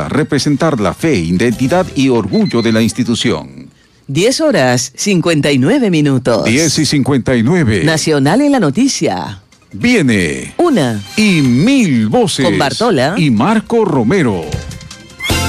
representar la fe, identidad y orgullo de la institución. 10 horas, 59 minutos. 10:59. Nacional en la noticia. Viene Una. y 1000 voces. Con Bartola y Marco Romero.